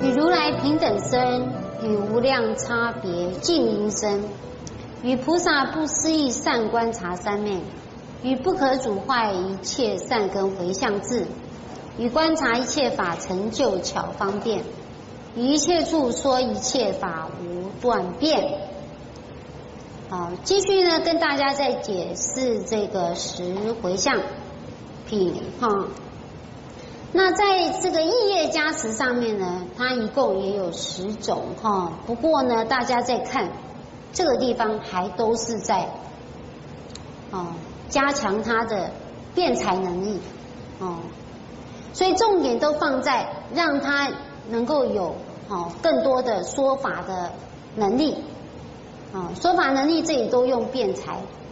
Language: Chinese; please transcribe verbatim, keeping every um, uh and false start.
与如来平等身，与无量差别尽明身，与菩萨不思议善观察三昧，与不可主坏一切善根回向智，与观察一切法成就巧方便，与一切处说一切法无断变。好，继续呢跟大家再解释这个十回向品哈。那在这个意业加持上面呢，它一共也有十种哈。不过呢，大家在看这个地方还都是在哦加强它的辩才能力哦，所以重点都放在让它能够有哦更多的说法的能力啊、哦，说法能力这里都用辩才